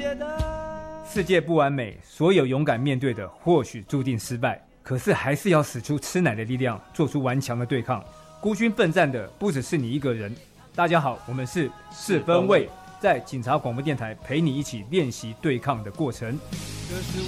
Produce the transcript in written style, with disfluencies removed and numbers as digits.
世界不完美，所有勇敢面对的或许注定失败，可是还是要使出吃奶的力量，做出顽强的对抗。孤军奋战的不只是你一个人。大家好，我们是四分卫，在警察广播电台陪你一起练习对抗的过程。